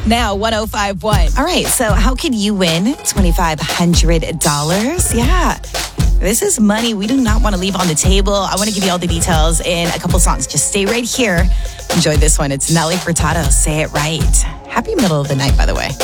Now, 1051. All right, so how can you win $2,500? Yeah. This is money we do not want to leave on the table. I want to give you all the details in a couple songs. Just stay right here. Enjoy this one. It's Nelly Furtado. Say It Right. Happy middle of the night, by the way.